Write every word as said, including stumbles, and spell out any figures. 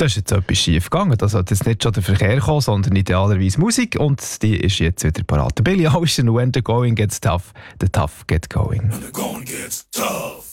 Da ist jetzt etwas schief gegangen. Da sollte jetzt nicht schon der Verkehr kommen, sondern idealerweise Musik. Und die ist jetzt wieder parat. Billie Ocean, When the Going Gets Tough, the Tough Get Going. When the going gets tough.